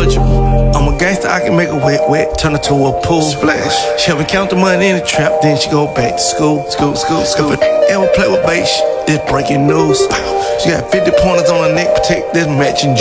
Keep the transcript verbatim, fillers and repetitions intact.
would you? I'm a gangster, I can make a wet, wet, turn her to a pool. Splash. She help me count the money in the trap, then she go back to school. School, school, school. If I ever play with bass, it's breaking news. She got fifty pointers on her neck, protect this matching